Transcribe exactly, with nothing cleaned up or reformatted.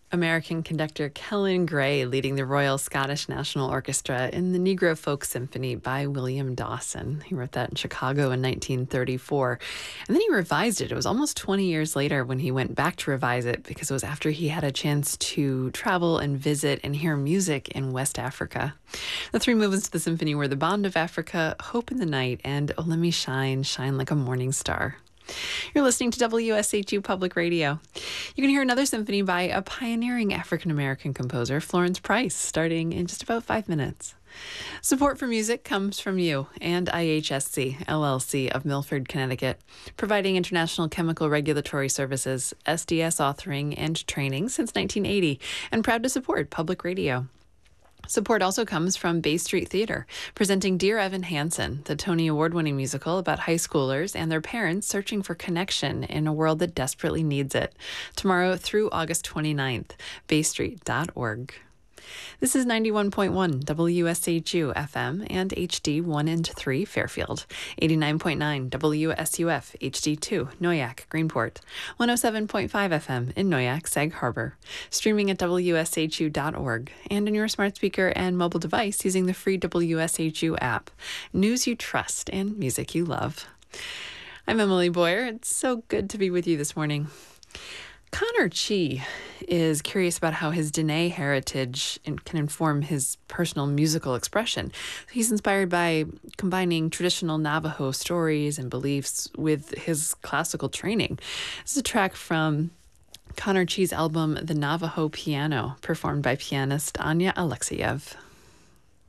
American conductor Kellen Gray leading the Royal Scottish National Orchestra in the Negro Folk Symphony by William Dawson. He wrote that in Chicago in nineteen thirty-four. And then he revised it. It was almost twenty years later when he went back to revise it because it was after he had a chance to travel and visit and hear music in West Africa. The three movements of the symphony were The Bond of Africa, Hope in the Night, and Oh Let Me Shine, Shine Like a Morning Star. You're listening to W S H U Public Radio. You can hear another symphony by a pioneering African-American composer, Florence Price, starting in just about five minutes. Support for music comes from you and I H S C, L L C of Milford, Connecticut, providing international chemical regulatory services, S D S authoring, and training since nineteen eighty, and proud to support public radio. Support also comes from Bay Street Theater, presenting Dear Evan Hansen, the Tony Award-winning musical about high schoolers and their parents searching for connection in a world that desperately needs it. Tomorrow through August twenty-ninth, bay street dot org. This is ninety-one point one W S H U F M and H D one and three Fairfield, eighty-nine point nine W S U F H D two Noyac, Greenport, one oh seven point five F M in Noyac, Sag Harbor, streaming at W S H U dot org and on your smart speaker and mobile device using the free W S H U app. News you trust and music you love. I'm Emily Boyer. It's so good to be with you this morning. Connor Chi is curious about how his Dene heritage can inform his personal musical expression. He's inspired by combining traditional Navajo stories and beliefs with his classical training. This is a track from Connor Chi's album, The Navajo Piano, performed by pianist Anya Alexiev.